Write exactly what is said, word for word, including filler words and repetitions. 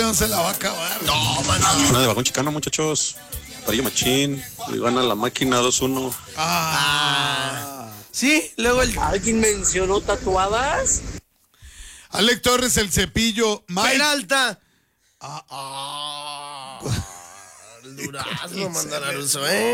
no se la va a acabar. No, mano. Una de Bajón Chicano, muchachos. Parillo Machín. Y gana la máquina dos uno. Ah. Sí, luego el... ¿Alguien mencionó tatuadas? Alex Torres, el cepillo. Mike. Peralta. Ah, ah. El durazno, manda Laruso, ¿eh?